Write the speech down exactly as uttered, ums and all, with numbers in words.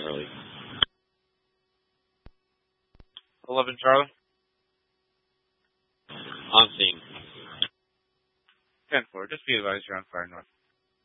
Charlie. eleven, Charlie. On scene. ten four. Just be advised you're on fire north.